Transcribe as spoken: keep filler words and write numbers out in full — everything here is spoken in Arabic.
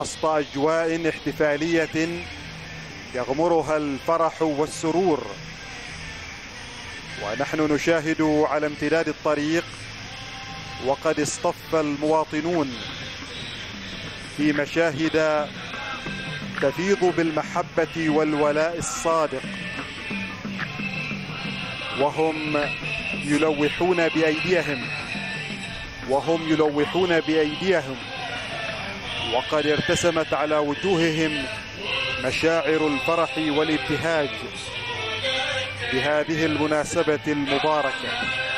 وسط أجواء احتفالية يغمرها الفرح والسرور، ونحن نشاهد على امتداد الطريق وقد اصطف المواطنون في مشاهد تفيض بالمحبة والولاء الصادق، وهم يلوحون بأيديهم وهم يلوحون بأيديهم وقد ارتسمت على وجوههم مشاعر الفرح والابتهاج بهذه المناسبة المباركة.